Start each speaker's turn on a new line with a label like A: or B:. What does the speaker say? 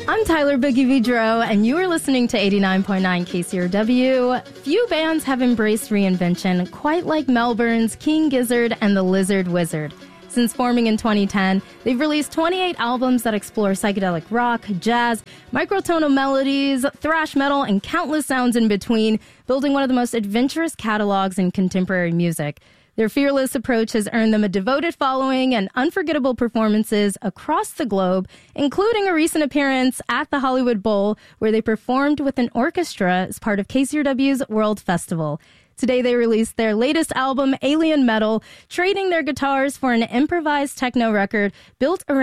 A: I'm Tyler Boogie Vidro, and you are listening to 89.9 KCRW. Few bands have embraced reinvention quite like Melbourne's King Gizzard and the Lizard Wizard. Since forming in 2010, they've released 28 albums that explore psychedelic rock, jazz, microtonal melodies, thrash metal, and countless sounds in between, building one of the most adventurous catalogs in contemporary music. Their fearless approach has earned them a devoted following and unforgettable performances across the globe, including a recent appearance at the Hollywood Bowl, where they performed with an orchestra as part of KCRW's World Festival. Today, they released their latest album, Alien Metal, trading their guitars for an improvised techno record built around